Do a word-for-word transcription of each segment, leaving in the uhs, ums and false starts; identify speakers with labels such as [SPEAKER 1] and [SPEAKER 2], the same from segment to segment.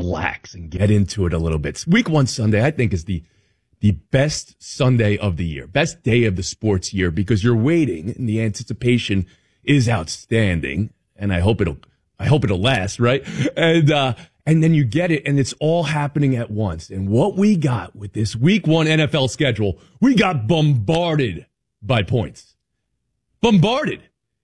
[SPEAKER 1] relax and get into it a little bit. Week one Sunday, I think, is the the best Sunday of the year, best day of the sports year, because you're waiting and the anticipation is outstanding. And I hope it'll, I hope it'll last, right? And, uh, and then you get it and it's all happening at once. And what we got with this week one N F L schedule, we got bombarded by points. Bombarded.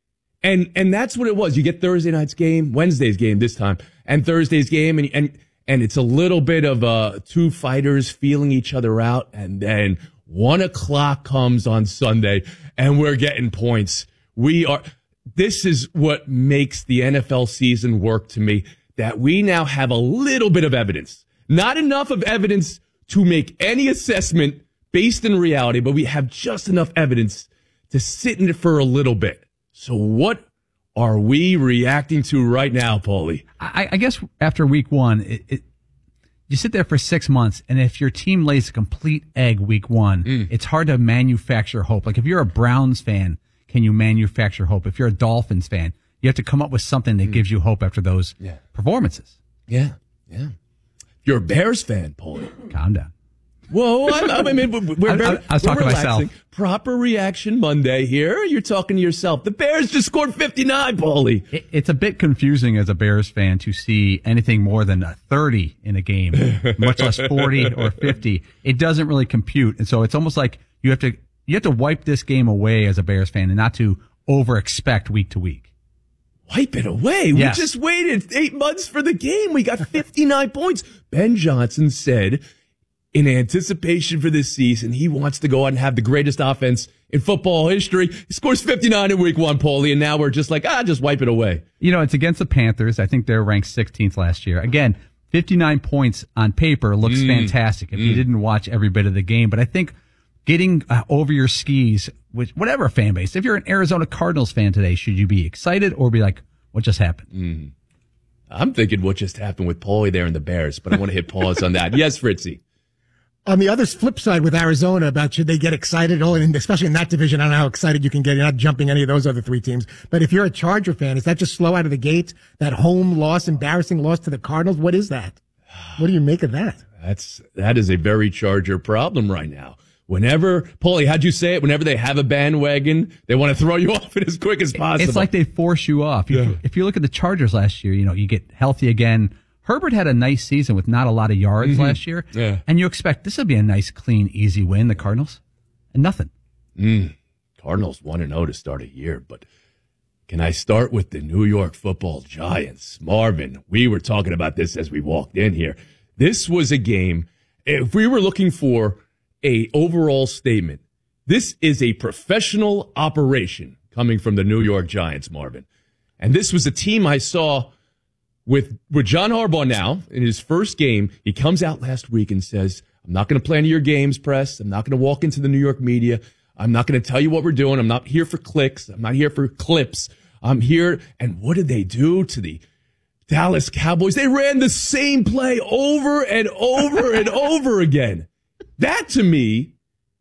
[SPEAKER 1] And, and that's what it was. You get Thursday night's game, Wednesday's game this time, and Thursday's game, and, and, and it's a little bit of, uh, two fighters feeling each other out. And then one o'clock comes on Sunday and we're getting points. We are, this is what makes the N F L season work to me, that we now have a little bit of evidence, not enough of evidence to make any assessment based in reality, but we have just enough evidence to sit in it for a little bit. So what are we reacting to right now, Paulie?
[SPEAKER 2] I, I guess after week one, it, it, you sit there for six months, and if your team lays a complete egg week one, mm. it's hard to manufacture hope. Like if you're a Browns fan, can you manufacture hope? If you're a Dolphins fan, you have to come up with something that mm. gives you hope after those yeah. performances.
[SPEAKER 1] Yeah, yeah. If you're a Bears fan, Paulie,
[SPEAKER 2] calm down.
[SPEAKER 1] Whoa, I, I mean, we're very,
[SPEAKER 2] I, I was talking to myself.
[SPEAKER 1] Proper reaction Monday here. You're talking to yourself. The Bears just scored fifty-nine, Paulie.
[SPEAKER 2] It, it's a bit confusing as a Bears fan to see anything more than a thirty in a game, much less forty or fifty. It doesn't really compute. And so it's almost like you have to, you have to wipe this game away as a Bears fan and not to over expect week to week.
[SPEAKER 1] Wipe it away.
[SPEAKER 2] Yes.
[SPEAKER 1] We just waited eight months for the game. We got fifty-nine points. Ben Johnson said, in anticipation for this season, he wants to go out and have the greatest offense in football history. He scores fifty-nine in week one, Paulie, and now we're just like, ah, just wipe it away.
[SPEAKER 2] You know, it's against the Panthers. I think they're ranked sixteenth last year. Again, fifty-nine points on paper looks mm. fantastic if mm. you didn't watch every bit of the game. But I think getting uh, over your skis with whatever fan base, if you're an Arizona Cardinals fan today, should you be excited or be like, what just happened?
[SPEAKER 1] Mm. I'm thinking what just happened with Paulie there and the Bears, but I want to hit pause on that. Yes, Fritzy.
[SPEAKER 3] On the other flip side with Arizona about should they get excited, oh, and especially in that division, I don't know how excited you can get. You're not jumping any of those other three teams. But if you're a Charger fan, is that just slow out of the gate? That home loss, embarrassing loss to the Cardinals? What is that? What do you make of that?
[SPEAKER 1] That's, that is a very Charger problem right now. Whenever, Paulie, how'd you say it? Whenever they have a bandwagon, they want to throw you off it as quick as possible.
[SPEAKER 2] It's like they force you off. You, yeah. If you look at the Chargers last year, you know, you get healthy again. Herbert had a nice season with not a lot of yards mm-hmm. last year.
[SPEAKER 1] Yeah.
[SPEAKER 2] And you expect this would be a nice, clean, easy win, the Cardinals. And nothing.
[SPEAKER 1] Mm. Cardinals one and oh to start a year. But can I start with the New York Football Giants? Marvin, we were talking about this as we walked in here. This was a game, if we were looking for a overall statement, this is a professional operation coming from the New York Giants, Marvin. And this was a team I saw With with John Harbaugh now, in his first game, he comes out last week and says, I'm not going to play any of your games, press. I'm not going to walk into the New York media. I'm not going to tell you what we're doing. I'm not here for clicks. I'm not here for clips. I'm here. And what did they do to the Dallas Cowboys? They ran the same play over and over and over again. That, to me,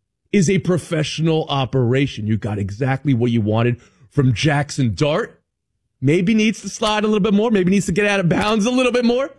[SPEAKER 1] is a professional operation. You got exactly what you wanted from Jackson Dart. Maybe needs to slide a little bit more. Maybe needs to get out of bounds a little bit more.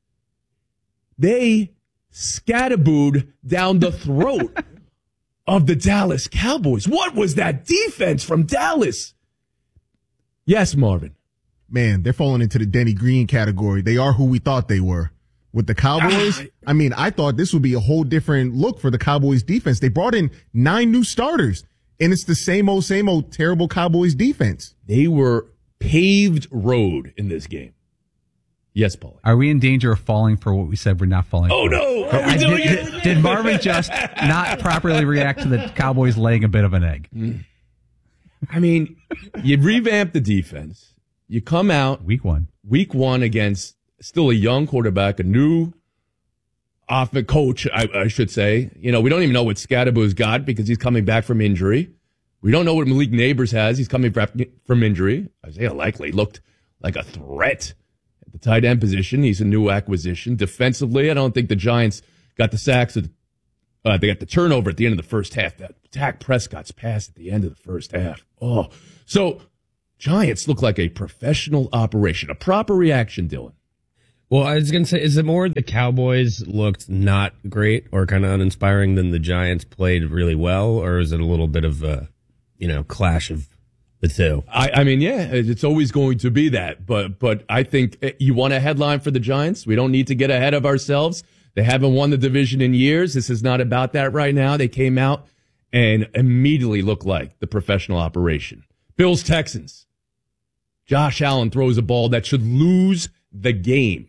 [SPEAKER 1] They scatterbooed down the throat of the Dallas Cowboys. What was that defense from Dallas? Yes, Marvin.
[SPEAKER 4] Man, they're falling into the Denny Green category. They are who we thought they were. With the Cowboys, ah, I mean, I thought this would be a whole different look for the Cowboys defense. They brought in nine new starters, and it's the same old, same old terrible Cowboys defense.
[SPEAKER 1] They were paved road in this game. Yes, Paul.
[SPEAKER 2] Are we in danger of falling for what we said we're not falling
[SPEAKER 1] oh,
[SPEAKER 2] for?
[SPEAKER 1] Oh, no. Are we doing
[SPEAKER 2] did,
[SPEAKER 1] it?
[SPEAKER 2] Did, did Marvin just not properly react to the Cowboys laying a bit of an egg?
[SPEAKER 1] Mm. I mean, you revamp the defense. You come out.
[SPEAKER 2] Week one.
[SPEAKER 1] Week one against still a young quarterback, a new offensive coach, I, I should say. You know, we don't even know what Scadaboo's got because he's coming back from injury. We don't know what Malik Neighbors has. He's coming from injury. Isaiah Likely looked like a threat at the tight end position. He's a new acquisition. Defensively, I don't think the Giants got the sacks. Uh, they got the turnover at the end of the first half. That Dak Prescott's pass at the end of the first half. Oh, so Giants look like a professional operation, a proper reaction, Dylan.
[SPEAKER 5] Well, I was going to say, is it more the Cowboys looked not great or kind of uninspiring than the Giants played really well, or is it a little bit of a, you know, clash of the two?
[SPEAKER 1] I, I mean, yeah, it's always going to be that. But but I think you want a headline for the Giants. We don't need to get ahead of ourselves. They haven't won the division in years. This is not about that right now. They came out and immediately looked like the professional operation. Bills, Texans. Josh Allen throws a ball that should lose the game.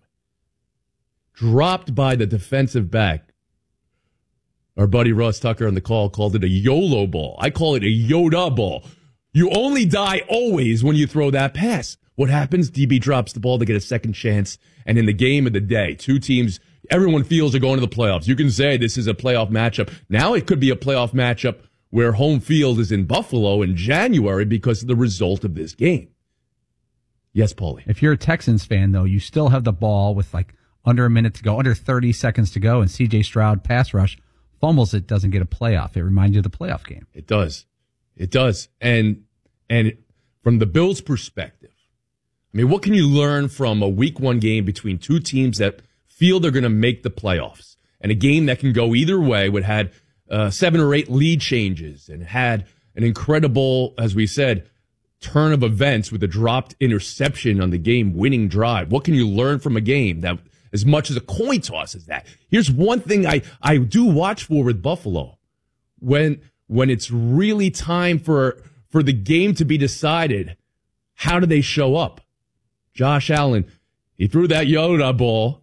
[SPEAKER 1] Dropped by the defensive back. Our buddy Russ Tucker on the call called it a YOLO ball. I call it a Yoda ball. You only die always when you throw that pass. What happens? D B drops the ball to get a second chance. And in the game of the day, two teams, everyone feels are going to the playoffs. You can say this is a playoff matchup. Now it could be a playoff matchup where home field is in Buffalo in January because of the result of this game. Yes, Paulie.
[SPEAKER 2] If you're a Texans fan, though, you still have the ball with like under a minute to go, under thirty seconds to go, and C J Stroud pass rush fumbles it, doesn't get a playoff. It reminds you of the playoff game.
[SPEAKER 1] It does. It does. And and from the Bills' perspective, I mean, what can you learn from a week one game between two teams that feel they're going to make the playoffs, and a game that can go either way, would had uh, seven or eight lead changes and had an incredible, as we said, turn of events with a dropped interception on the game-winning drive? What can you learn from a game that, as much as a coin toss as that? Here's one thing I, I do watch for with Buffalo. When when it's really time for for the game to be decided, how do they show up? Josh Allen, he threw that Yoda ball,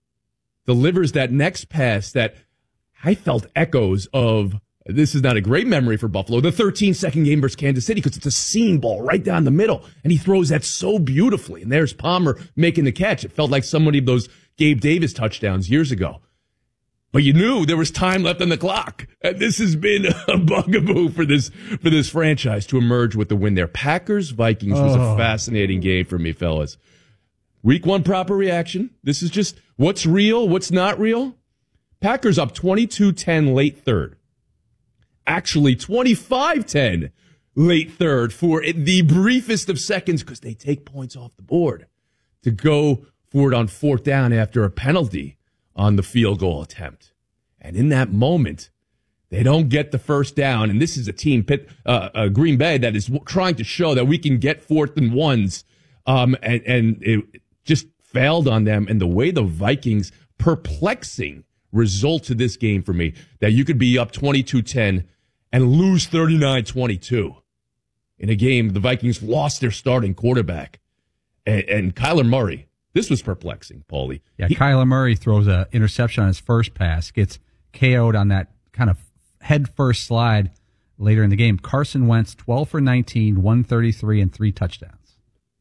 [SPEAKER 1] delivers that next pass that I felt echoes of, this is not a great memory for Buffalo, the thirteen-second game versus Kansas City, because it's a seam ball right down the middle, and he throws that so beautifully. And there's Palmer making the catch. It felt like somebody of those Gabe Davis touchdowns years ago. But you knew there was time left on the clock. And this has been a bugaboo for this for this franchise to emerge with the win there. Packers-Vikings was
[SPEAKER 2] Oh.
[SPEAKER 1] a fascinating game for me, fellas. Week one proper reaction. This is just what's real, what's not real. Packers up twenty-two ten late third. Actually, twenty-five ten late third for the briefest of seconds because they take points off the board to go for it on fourth down after a penalty on the field goal attempt. And in that moment, they don't get the first down. And this is a team, Pitt, uh, uh, Green Bay, that is w- trying to show that we can get fourth and ones. Um, and, and it just failed on them. And the way the Vikings, perplexing result to this game for me, that you could be up twenty-two ten and lose thirty-nine twenty-two in a game the Vikings lost their starting quarterback. And, and Kyler Murray, this was perplexing, Paulie.
[SPEAKER 2] Yeah,
[SPEAKER 1] He-
[SPEAKER 2] Kyler Murray throws an interception on his first pass, gets K O'd on that kind of head first slide later in the game. Carson Wentz, twelve for nineteen, one thirty-three, and three touchdowns.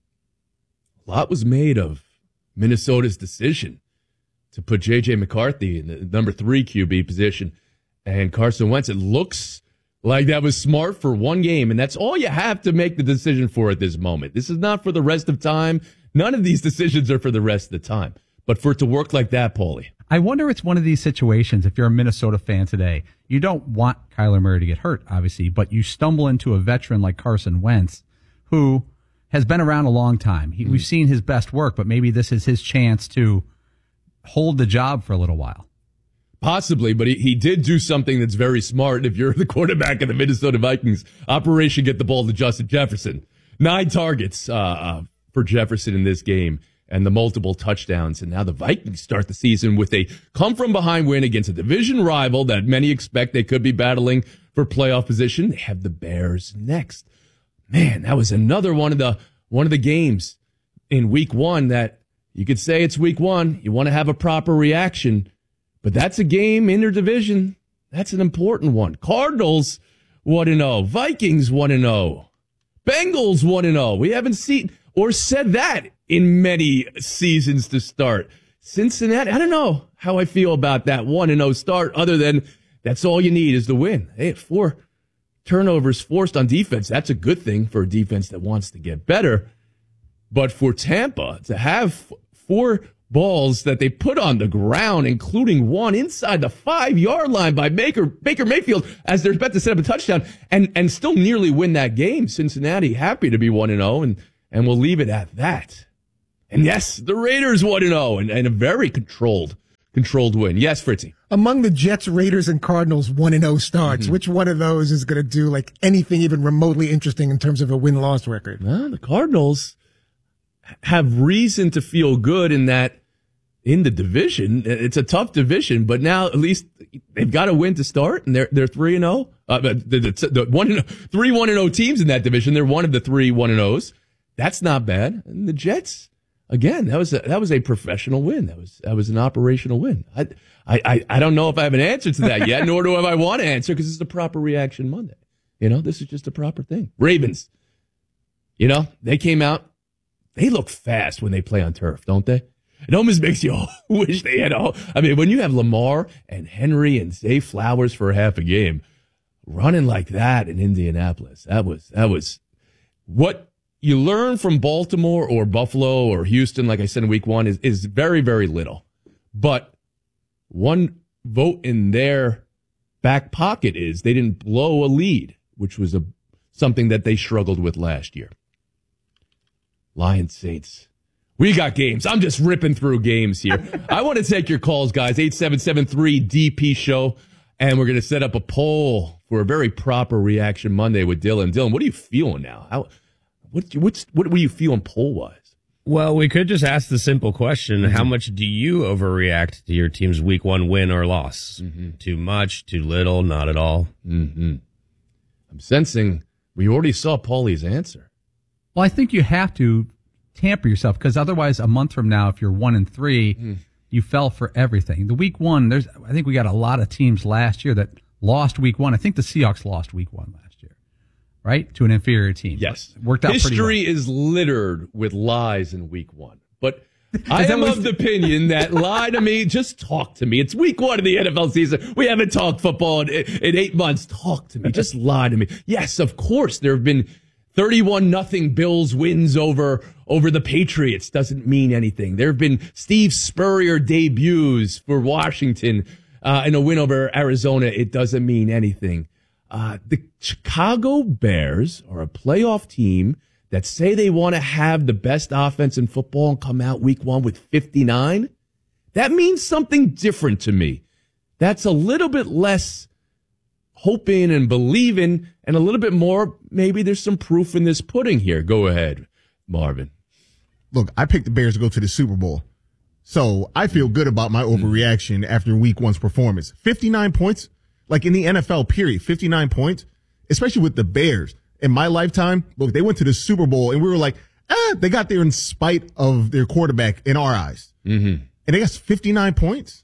[SPEAKER 1] A lot was made of Minnesota's decision to put J J McCarthy in the number three Q B position and Carson Wentz. It looks like that was smart for one game, and that's all you have to make the decision for at this moment. This is not for the rest of time. None of these decisions are for the rest of the time. But for it to work like that, Paulie.
[SPEAKER 2] I wonder if it's one of these situations, if you're a Minnesota fan today, you don't want Kyler Murray to get hurt, obviously, but you stumble into a veteran like Carson Wentz, who has been around a long time. He, mm. We've seen his best work, but maybe this is his chance to hold the job for a little while.
[SPEAKER 1] Possibly, but he, he did do something that's very smart. If you're the quarterback of the Minnesota Vikings, Operation Get the Ball to Justin Jefferson. Nine targets uh, uh, for Jefferson in this game and the multiple touchdowns. And now the Vikings start the season with a come-from-behind win against a division rival that many expect they could be battling for playoff position. They have the Bears next. Man, that was another one of the one of the games in week one that you could say it's week one. You want to have a proper reaction. But that's a game interdivision. That's an important one. Cardinals one and oh. Vikings one and oh. Bengals one and oh. We haven't seen or said that in many seasons to start. Cincinnati, I don't know how I feel about that one and oh start, other than that's all you need is the win. They had four turnovers forced on defense. That's a good thing for a defense that wants to get better. But for Tampa to have four balls that they put on the ground, including one inside the five-yard line by Baker Baker Mayfield, as they're about to set up a touchdown, and and still nearly win that game. Cincinnati happy to be one and oh, and and we'll leave it at that. And yes, the Raiders one and oh, and a very controlled, controlled win. Yes, Fritzy.
[SPEAKER 3] Among the Jets, Raiders, and Cardinals one and oh starts, mm-hmm. which one of those is going to do like anything even remotely interesting in terms of a win-loss record?
[SPEAKER 1] Well, the Cardinals have reason to feel good in that in the division, it's a tough division, but now at least they've got a win to start, and they're they're three and zero. Uh, the, the, the one and, three one and zero teams in that division. They're one of the three one and zeros. That's not bad. And the Jets, again, that was a, that was a professional win. That was that was an operational win. I I I don't know if I have an answer to that yet, nor do I want to answer because it's a proper reaction Monday. You know, this is just a proper thing. Ravens, you know, they came out. They look fast when they play on turf, don't they? It almost makes you wish they had all. I mean, when you have Lamar and Henry and Zay Flowers for half a game, running like that in Indianapolis, that was that was what you learn from Baltimore or Buffalo or Houston. Like I said in week one, is is very very little, but one vote in their back pocket is they didn't blow a lead, which was a something that they struggled with last year. Lions Saints. We got games. I'm just ripping through games here. I want to take your calls, guys. eight seven seven three D P show. And we're going to set up a poll for a very proper reaction Monday with Dylan. Dylan, what are you feeling now? How, what, what's, what were you feeling poll-wise?
[SPEAKER 5] Well, we could just ask the simple question, mm-hmm. how much do you overreact to your team's week one win or loss? Mm-hmm. Too much, too little, not at all?
[SPEAKER 1] Mm-hmm. I'm sensing we already saw Paulie's answer.
[SPEAKER 2] Well, I think you have to tamper yourself because otherwise a month from now, if you're one and three, mm. you fell for everything. The week one, there's, I think we got a lot of teams last year that lost week one. I think the Seahawks lost week one last year, right? To an inferior team.
[SPEAKER 1] Yes.
[SPEAKER 2] It worked out
[SPEAKER 1] History
[SPEAKER 2] pretty well.
[SPEAKER 1] is littered with lies in week one. But I am of the opinion that lie to me, just talk to me. It's week one of the N F L season. We haven't talked football in, in eight months. Talk to me. Just lie to me. Yes, of course, there have been thirty-one nothing Bills wins over over the Patriots. Doesn't mean anything. There have been Steve Spurrier debuts for Washington uh, and a win over Arizona. It doesn't mean anything. Uh, the Chicago Bears are a playoff team that say they want to have the best offense in football and come out week one with fifty-nine. That means something different to me. That's a little bit less hoping and believing, and a little bit more, maybe there's some proof in this pudding here. Go ahead, Marvin.
[SPEAKER 4] Look, I picked the Bears to go to the Super Bowl, so I feel good about my overreaction after week one's performance. fifty-nine points, like in the N F L, period, fifty-nine points, especially with the Bears. In my lifetime, look, they went to the Super Bowl, and we were like, ah, they got there in spite of their quarterback in our eyes. Mm-hmm. And they got fifty-nine points.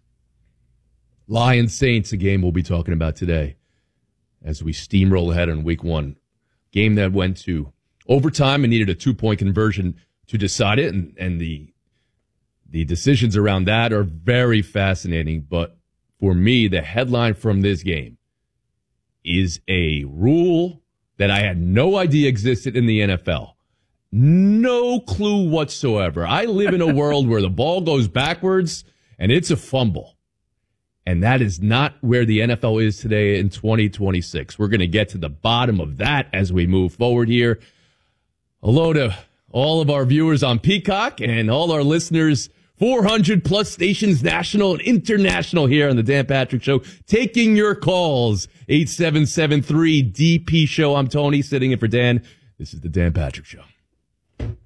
[SPEAKER 1] Lions Saints, a game we'll be talking about today as we steamroll ahead in week one. Game that went to overtime and needed a two-point conversion to decide it, and, and the the decisions around that are very fascinating. But for me, the headline from this game is a rule that I had no idea existed in the N F L. No clue whatsoever. I live in a world where the ball goes backwards and it's a fumble. And that is not where the N F L is today in twenty twenty-six. We're going to get to the bottom of that as we move forward here. Hello to all of our viewers on Peacock and all our listeners, four hundred plus stations, national and international, here on the Dan Patrick Show, taking your calls. eight seven seven three D P show. I'm Tony, sitting in for Dan. This is the Dan Patrick Show.